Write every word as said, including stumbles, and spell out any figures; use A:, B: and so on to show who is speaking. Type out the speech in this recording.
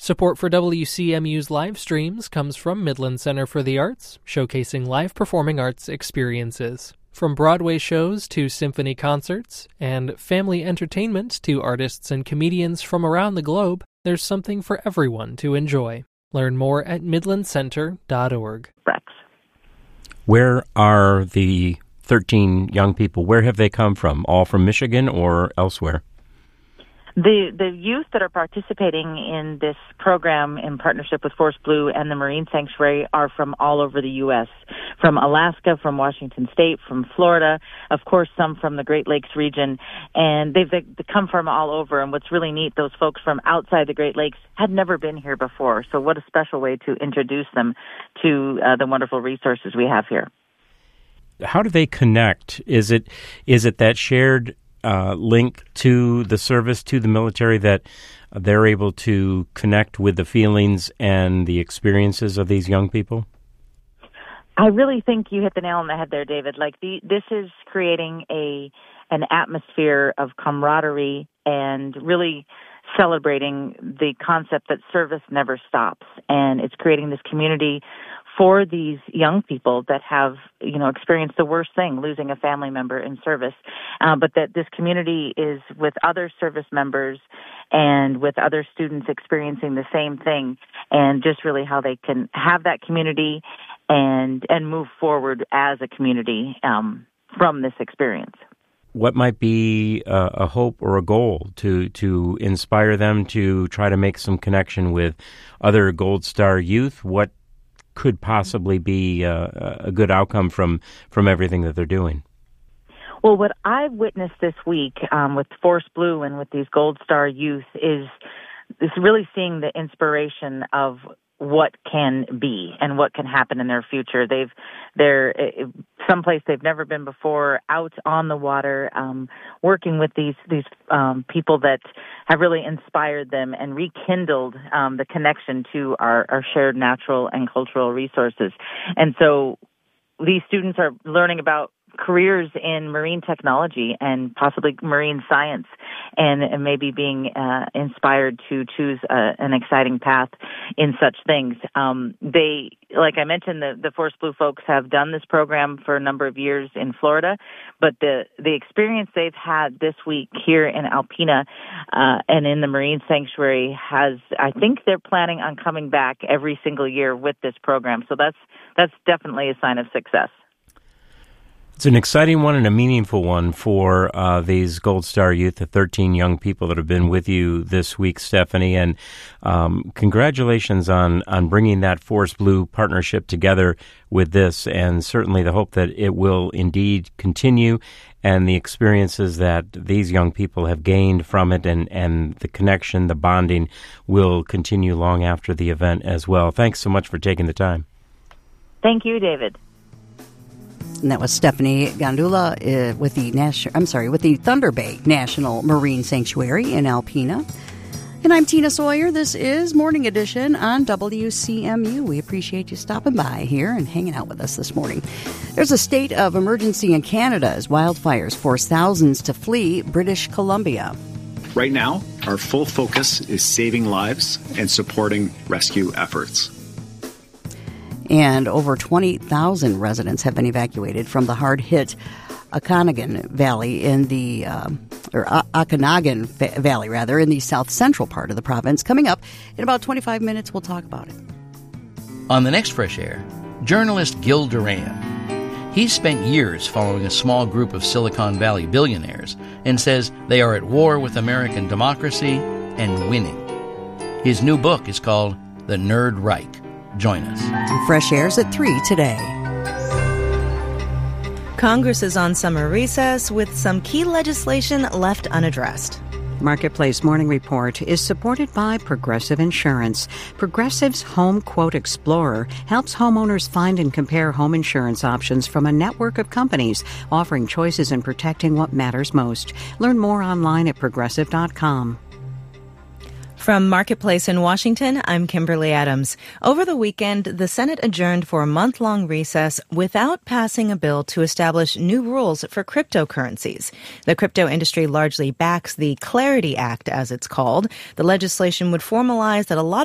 A: Support for W C M U's live streams comes from Midland Center for the Arts, showcasing live performing arts experiences. From Broadway shows to symphony concerts, and family entertainment to artists and comedians from around the globe, there's something for everyone to enjoy. Learn more at midland center dot org.
B: Where are the thirteen young people? Where have they come from? All from Michigan or elsewhere?
C: The the youth that are participating in this program in partnership with Force Blue and the Marine Sanctuary are from all over the U S, from Alaska, from Washington State, from Florida, of course some from the Great Lakes region, and they've they come from all over. And what's really neat, those folks from outside the Great Lakes had never been here before, so what a special way to introduce them to uh, the wonderful resources we have here.
B: How do they connect? Is it is it that shared Uh, link to the service, to the military, that they're able to connect with the feelings and the experiences of these young people?
C: I really think you hit the nail on the head there, David. Like the, this is creating a an atmosphere of camaraderie and really celebrating the concept that service never stops. And it's creating this community for these young people that have, you know, experienced the worst thing, losing a family member in service, uh, but that this community is with other service members and with other students experiencing the same thing, and just really how they can have that community and and move forward as a community um, from this experience.
B: What might be a, a hope or a goal to, to inspire them to try to make some connection with other Gold Star youth? What could possibly be uh, a good outcome from, from everything that they're doing?
C: Well, what I've witnessed this week um, with Force Blue and with these Gold Star youth is, is really seeing the inspiration of what can be and what can happen in their future. They've, they're someplace they've never been before, out on the water, um, working with these these um, people that have really inspired them and rekindled um, the connection to our, our shared natural and cultural resources. And so these students are learning about careers in marine technology and possibly marine science, and, and maybe being uh, inspired to choose a, an exciting path in such things. Um, they, like I mentioned, the, the Force Blue folks have done this program for a number of years in Florida, but the, the experience they've had this week here in Alpena uh, and in the Marine Sanctuary has, I think they're planning on coming back every single year with this program. So that's that's definitely a sign of success.
B: It's an exciting one and a meaningful one for uh, these Gold Star youth, the thirteen young people that have been with you this week, Stephanie. And um, congratulations on, on bringing that Force Blue partnership together with this, and certainly the hope that it will indeed continue, and the experiences that these young people have gained from it, and, and the connection, the bonding, will continue long after the event as well. Thanks so much for taking the time.
C: Thank you, David.
D: And that was Stephanie Gandula uh, with the national, I'm sorry, with the Thunder Bay National Marine Sanctuary in Alpena. And I'm Tina Sawyer. This is Morning Edition on W C M U. We appreciate you stopping by here and hanging out with us this morning. There's a state of emergency in Canada as wildfires force thousands to flee British Columbia.
E: Right now, our full focus is saving lives and supporting rescue efforts.
D: And over twenty thousand residents have been evacuated from the hard-hit Okanagan Valley in the, uh, or Okanagan Valley, rather, in the south-central part of the province. Coming up in about twenty-five minutes, we'll talk about it.
F: On the next Fresh Air, journalist Gil Duran. He's spent years following a small group of Silicon Valley billionaires and says they are at war with American democracy and winning. His new book is called The Nerd Reich. Join us.
D: Fresh Air's at three today.
G: Congress is on summer recess with some key legislation left unaddressed.
H: Marketplace Morning Report is supported by Progressive Insurance. Progressive's Home Quote Explorer helps homeowners find and compare home insurance options from a network of companies offering choices and protecting what matters most. Learn more online at progressive dot com.
G: From Marketplace in Washington, I'm Kimberly Adams. Over the weekend, the Senate adjourned for a month-long recess without passing a bill to establish new rules for cryptocurrencies. The crypto industry largely backs the Clarity Act, as it's called. The legislation would formalize that a lot